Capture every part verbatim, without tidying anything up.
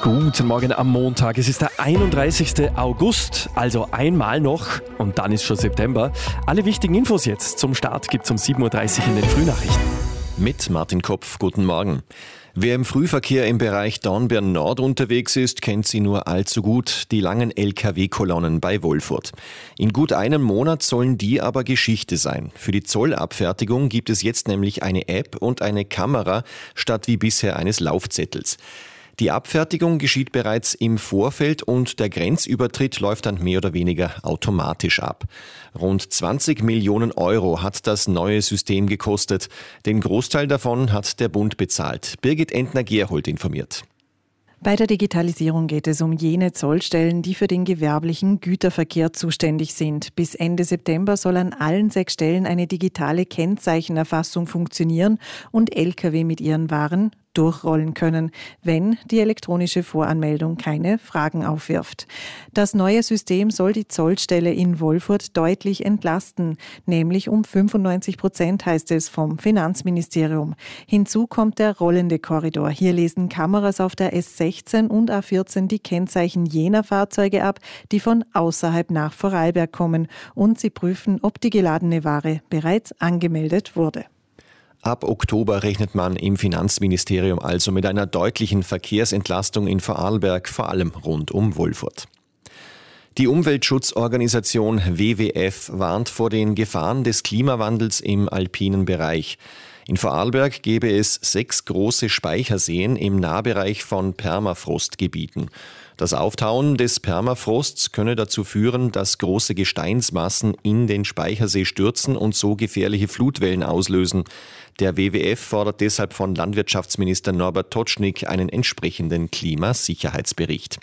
Guten Morgen am Montag. Es ist der einunddreißigste August, also einmal noch und dann ist schon September. Alle wichtigen Infos jetzt zum Start gibt's um sieben Uhr dreißig in den Frühnachrichten. Mit Martin Kopf, guten Morgen. Wer im Frühverkehr im Bereich Dornbirn Nord unterwegs ist, kennt sie nur allzu gut, die langen L K W-Kolonnen bei Wolfurt. In gut einem Monat sollen die aber Geschichte sein. Für die Zollabfertigung gibt es jetzt nämlich eine App und eine Kamera statt wie bisher eines Laufzettels. Die Abfertigung geschieht bereits im Vorfeld und der Grenzübertritt läuft dann mehr oder weniger automatisch ab. Rund zwanzig Millionen Euro hat das neue System gekostet. Den Großteil davon hat der Bund bezahlt. Birgit Entner-Gerhold informiert. Bei der Digitalisierung geht es um jene Zollstellen, die für den gewerblichen Güterverkehr zuständig sind. Bis Ende September soll an allen sechs Stellen eine digitale Kennzeichenerfassung funktionieren und L K W mit ihren Waren durchrollen können, wenn die elektronische Voranmeldung keine Fragen aufwirft. Das neue System soll die Zollstelle in Wolfurt deutlich entlasten, nämlich um fünfundneunzig Prozent, heißt es vom Finanzministerium. Hinzu kommt der rollende Korridor. Hier lesen Kameras auf der S sechzehn und A vierzehn die Kennzeichen jener Fahrzeuge ab, die von außerhalb nach Vorarlberg kommen, und sie prüfen, ob die geladene Ware bereits angemeldet wurde. Ab Oktober rechnet man im Finanzministerium also mit einer deutlichen Verkehrsentlastung in Vorarlberg, vor allem rund um Wolfurt. Die Umweltschutzorganisation W W F warnt vor den Gefahren des Klimawandels im alpinen Bereich. In Vorarlberg gäbe es sechs große Speicherseen im Nahbereich von Permafrostgebieten. Das Auftauen des Permafrosts könne dazu führen, dass große Gesteinsmassen in den Speichersee stürzen und so gefährliche Flutwellen auslösen. Der W W F fordert deshalb von Landwirtschaftsminister Norbert Totschnig einen entsprechenden Klimasicherheitsbericht.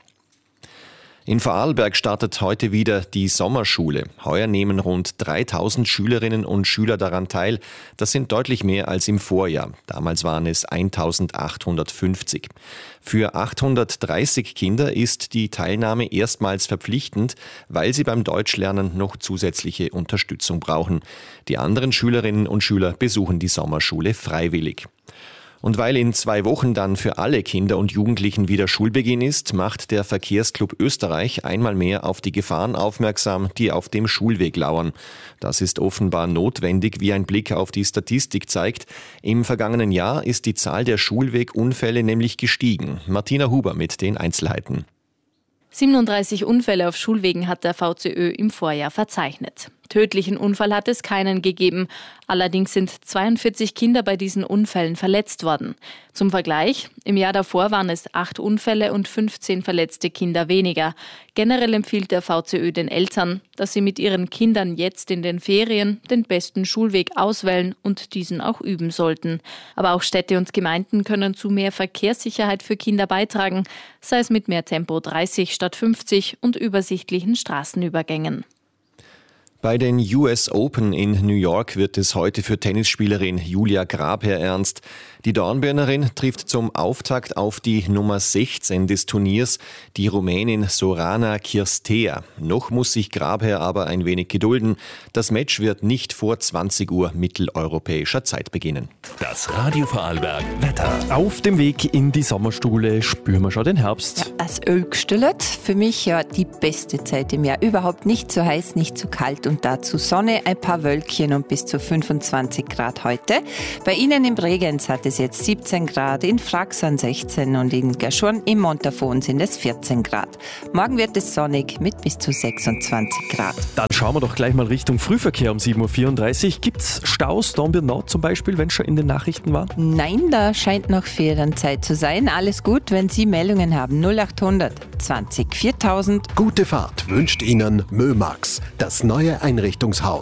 In Vorarlberg startet heute wieder die Sommerschule. Heuer nehmen rund dreitausend Schülerinnen und Schüler daran teil. Das sind deutlich mehr als im Vorjahr. Damals waren es eintausendachthundertfünfzig. Für achthundertdreißig Kinder ist die Teilnahme erstmals verpflichtend, weil sie beim Deutschlernen noch zusätzliche Unterstützung brauchen. Die anderen Schülerinnen und Schüler besuchen die Sommerschule freiwillig. Und weil in zwei Wochen dann für alle Kinder und Jugendlichen wieder Schulbeginn ist, macht der Verkehrsclub Österreich einmal mehr auf die Gefahren aufmerksam, die auf dem Schulweg lauern. Das ist offenbar notwendig, wie ein Blick auf die Statistik zeigt. Im vergangenen Jahr ist die Zahl der Schulwegunfälle nämlich gestiegen. Martina Huber mit den Einzelheiten. siebenunddreißig Unfälle auf Schulwegen hat der V C Ö im Vorjahr verzeichnet. Tödlichen Unfall hat es keinen gegeben. Allerdings sind zweiundvierzig Kinder bei diesen Unfällen verletzt worden. Zum Vergleich, im Jahr davor waren es acht Unfälle und fünfzehn verletzte Kinder weniger. Generell empfiehlt der V C Ö den Eltern, dass sie mit ihren Kindern jetzt in den Ferien den besten Schulweg auswählen und diesen auch üben sollten. Aber auch Städte und Gemeinden können zu mehr Verkehrssicherheit für Kinder beitragen, sei es mit mehr Tempo dreißig statt fünfzig und übersichtlichen Straßenübergängen. Bei den U S Open in New York wird es heute für Tennisspielerin Julia Grabherr ernst. Die Dornbirnerin trifft zum Auftakt auf die Nummer sechzehn des Turniers, die Rumänin Sorana Cirstea. Noch muss sich Grabherr aber ein wenig gedulden. Das Match wird nicht vor zwanzig Uhr mitteleuropäischer Zeit beginnen. Das Radio Vorarlberg Wetter. Auf dem Weg in die Sommerschule spüren wir schon den Herbst. Ja, es ögstelt. Für mich ja die beste Zeit im Jahr. Überhaupt nicht zu heiß, nicht zu kalt und dazu Sonne, ein paar Wölkchen und bis zu fünfundzwanzig Grad heute. Bei Ihnen im Bregenz hat es jetzt siebzehn Grad, in Fraxern sechzehn und in Gerschurn im Montafon sind es vierzehn Grad. Morgen wird es sonnig mit bis zu sechsundzwanzig Grad. Dann schauen wir doch gleich mal Richtung Frühverkehr um sieben Uhr vierunddreißig. Gibt's Staus, Dornbirn Nord zum Beispiel, wenn es schon in den Nachrichten war? Nein, da scheint noch Ferienzeit zu sein. Alles gut, wenn Sie Meldungen haben. null achthundert zwanzig viertausend. Gute Fahrt wünscht Ihnen Mömax, das neue Einrichtungshaus.